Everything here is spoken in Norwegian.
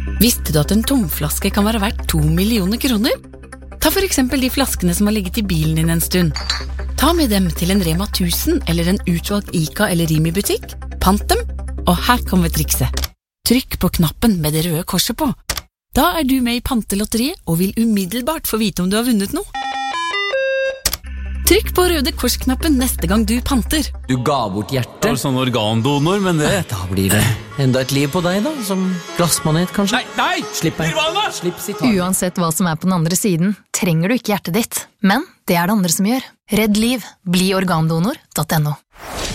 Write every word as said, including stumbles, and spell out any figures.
Visste du at en tomflaske kan være verdt to millioner kroner? Ta for eksempel de flaskene som har ligget i bilen din en stund. Ta med dem til en Rema tusen eller en utvalgt Ica eller Rimi-butikk. Pant dem, og her kommer trikset. Trykk på knappen med det røde korset på. Da er du med i pantelotteriet og vil umiddelbart få vite om du har vunnet noe. Trykk på røde korsknappen neste gang du panter. Du ga bort hjertet. Det er sånn organdonor, men det... Da blir det enda et liv på deg da, som glassmanet kanskje. Nei, nei! Slipp meg. Nirvana! Slipp sitat. Uansett hva som er på den andre siden, trenger du ikke hjertet ditt. Men det er det andre som gjør. Redd liv. Bli organdonor punktum no.